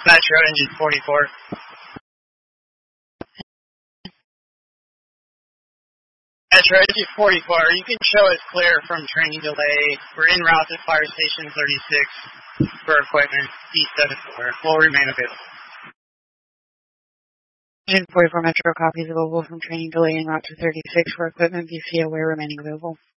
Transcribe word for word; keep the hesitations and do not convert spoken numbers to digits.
Metro engine forty-four. Metro engine forty-four, you can show us clear from training delay. We're en route to Fire Station thirty-six for equipment. D seventy-four will remain available. Engine forty-four Metro copies available from training delay en route to thirty-six for equipment. B C aware remaining available.